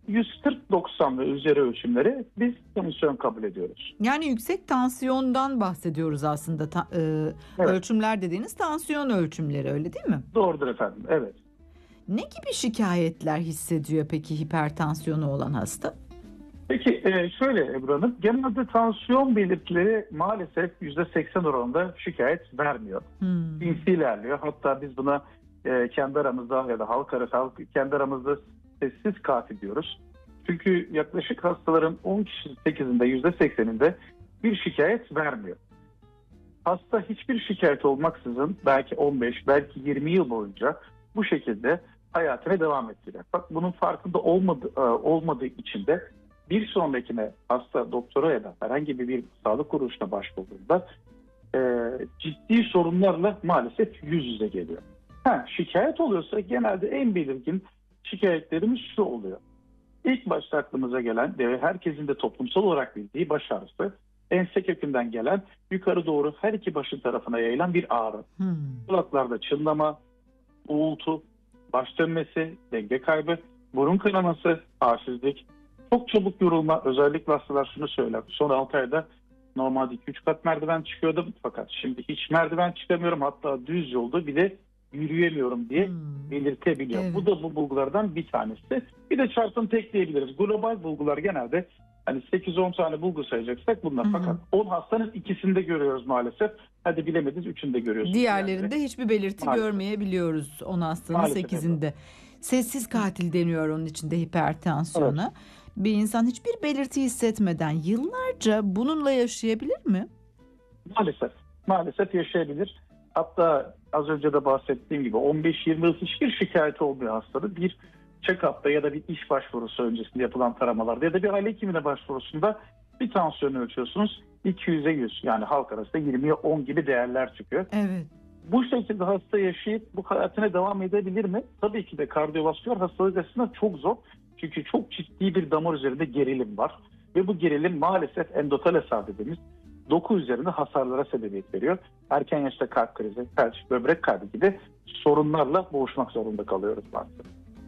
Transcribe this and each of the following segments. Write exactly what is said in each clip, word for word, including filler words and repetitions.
yüz kırk doksan ve üzeri ölçümleri biz tansiyon kabul ediyoruz. Yani yüksek tansiyondan bahsediyoruz aslında. Ta- e, Evet, ölçümler dediğiniz tansiyon ölçümleri, öyle değil mi? doğrudur efendim. Evet. Ne gibi şikayetler hissediyor peki hipertansiyonu olan hasta? Peki e, şöyle Ebru Hanım, genelde tansiyon belirtileri maalesef yüzde seksen oranında şikayet vermiyor. Hmm. Sinsi ilerliyor. Hatta biz buna e, kendi aramızda ya da halk arası halk, kendi aramızda sessiz katil diyoruz. Çünkü yaklaşık hastaların on kişi sekizinde yüzde sekseninde bir şikayet vermiyor. Hasta hiçbir şikayet olmaksızın belki on beş, belki yirmi yıl boyunca bu şekilde hayatına devam ettiriyor. Bak, bunun farkında olmadığı, e, olmadığı için de bir sonrakine hasta doktora ya da herhangi bir, bir sağlık kuruluşuna başvurduğunda e, ciddi sorunlarla maalesef yüz yüze geliyor. Ha, şikayet oluyorsa genelde en belirgin şikayetlerimiz şu oluyor. İlk başta aklımıza gelen ve herkesin de toplumsal olarak bildiği baş ağrısı, ense kökünden gelen yukarı doğru her iki başın tarafına yayılan bir ağrı. Hmm. Kulaklarda çınlama, uğultu, baş dönmesi, denge kaybı, burun kanaması, halsizlik, çok çabuk yorulma. Özellikle hastalar şunu söyler: son altı ayda normalde iki üç kat merdiven çıkıyordum fakat şimdi hiç merdiven çıkamıyorum, hatta düz yolda bile yürüyemiyorum diye Hmm. belirtebiliyor. Evet. Bu da bu bulgulardan bir tanesi. Bir de çarpıntı ekleyebiliriz. Global bulgular genelde hani sekiz on tane bulgu sayacaksak bunlar. Hı hı. Fakat on hastanın ikisinde görüyoruz maalesef. Hadi bilemediniz üçünde görüyorsunuz. Diğerlerinde yani. hiçbir belirti Maalesef. görmeyebiliyoruz on hastanın Maalesef sekizinde. Sessiz katil deniyor onun içinde hipertansiyona. Bir insan hiçbir belirti hissetmeden yıllarca bununla yaşayabilir mi? Maalesef. Maalesef yaşayabilir. Hatta az önce de bahsettiğim gibi on beş yirmi yıl hiçbir şikayeti olmuyor hastanın. Bir check-up'ta ya da bir iş başvurusu öncesinde yapılan taramalarda ya da bir aile hekimine başvurusunda bir tansiyon ölçüyorsunuz. iki yüze yüz, yani halk arasında yirmiye on gibi değerler çıkıyor. Evet. Bu şekilde hasta yaşayıp bu hayatına devam edebilir mi? Tabii ki de kardiyovasküler hastalık açısından çok zor. Çünkü çok ciddi bir damar üzerinde gerilim var. Ve bu gerilim maalesef endotel hasar dediğimiz doku üzerinde hasarlara sebebiyet veriyor. Erken yaşta kalp krizi, felç, böbrek kaybı gibi sorunlarla boğuşmak zorunda kalıyoruz maalesef.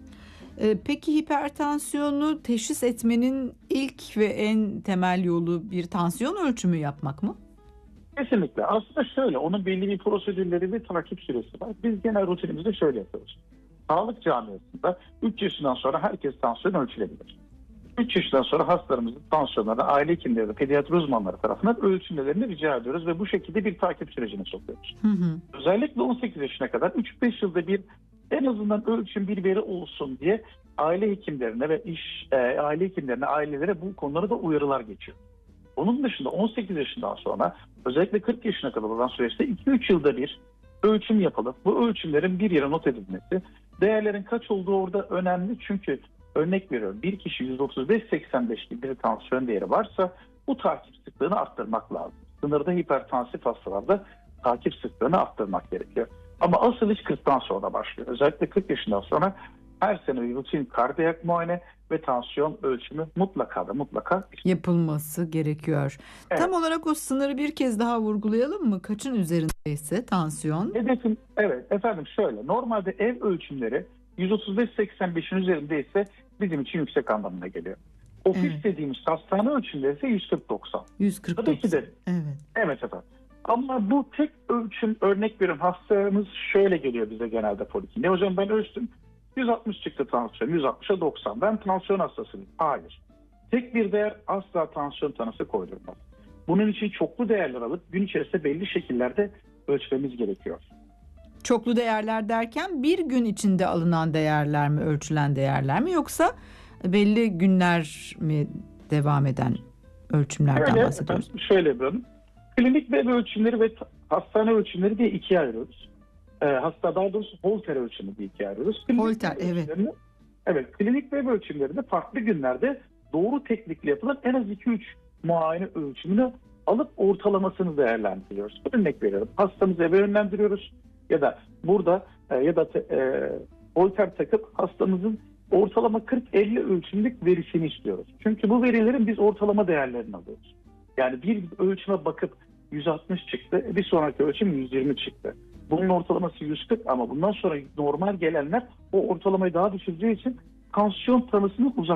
Ee, peki hipertansiyonu teşhis etmenin ilk ve en temel yolu bir tansiyon ölçümü yapmak mı? Kesinlikle. Aslında şöyle, onun belli bir prosedürleri ve takip süresi var. Biz genel rutinimizde şöyle yapıyoruz. Sağlık camiasında üç yaşından sonra herkes tansiyon ölçülebilir. üç yaşından sonra hastalarımızın tansiyonlarını aile hekimleri ve pediatri uzmanları tarafından ölçümlerini rica ediyoruz ve bu şekilde bir takip sürecine sokuyoruz. Hı hı. Özellikle on sekiz yaşına kadar üç beş yılda bir en azından ölçüm bir veri olsun diye aile hekimlerine ve iş e, aile hekimlerine, ailelere bu konularda da uyarılar geçiyor. Onun dışında on sekiz yaşından sonra özellikle kırk yaşına kadar olan süreçte iki üç yılda bir ölçüm yapılıp bu ölçümlerin bir yere not edilmesi, değerlerin kaç olduğu orada önemli. Çünkü örnek veriyorum, bir kişi yüz otuz beş seksen beş gibi bir tansiyon değeri varsa bu takip sıklığını arttırmak lazım. Sınırda hipertansif hastalarda takip sıklığını arttırmak gerekiyor. Ama asıl iş kırktan sonra başlıyor. Özellikle kırk yaşından sonra her sene bir rutin kardiyak muayene ve tansiyon ölçümü mutlaka da mutlaka Yapılması gerekiyor. Evet. Tam olarak o sınırı bir kez daha vurgulayalım mı? Kaçın üzerindeyse tansiyon? Hedefim, evet efendim, şöyle. Normalde ev ölçümleri yüz otuz beş seksen beşin üzerindeyse bizim için yüksek anlamına geliyor. Ofis Evet. dediğimiz hastane ölçümleri ise yüz kırk doksan. yüz kırk Tabii ki de. Evet. Evet efendim. Ama bu tek ölçüm, örnek veriyorum, hastamız şöyle geliyor bize genelde polikliniğe. Hocam ben ölçtüm, yüz altmış çıktı tansiyon, yüz altmışa doksan. Ben tansiyon hastasıyım. Hayır. Tek bir değer asla tansiyon tanısı koydurmaz. Bunun için çoklu değerler alıp gün içerisinde belli şekillerde ölçmemiz gerekiyor. Çoklu değerler derken bir gün içinde alınan değerler mi, ölçülen değerler mi, yoksa belli günler mi devam eden ölçümlerden Şöyle, bahsediyoruz? efendim, şöyle yapıyorum. Klinik web ölçümleri ve ta- hastane ölçümleri diye ikiye ayırıyoruz. Ee, hasta daha doğrusu Holter ölçümü diye ikiye ayırıyoruz. Klinik Holter, web evet. ölçümlerini- Evet, klinik web ölçümlerinde farklı günlerde doğru teknikle yapılan en az iki üç muayene ölçümünü alıp ortalamasını değerlendiriyoruz. Örnek veriyorum. Hastamızı eve yönlendiriyoruz ya da burada e, ya da te, e, Holter takıp hastamızın ortalama kırk elli ölçümlük verisini istiyoruz. Çünkü bu verilerin biz ortalama değerlerini alıyoruz. Yani bir ölçüme bakıp yüz altmış çıktı, bir sonraki ölçüm yüz yirmi çıktı. Bunun ortalaması yüz kırk ama bundan sonra normal gelenler o ortalamayı daha düşüreceği için tansiyon tanısını uzak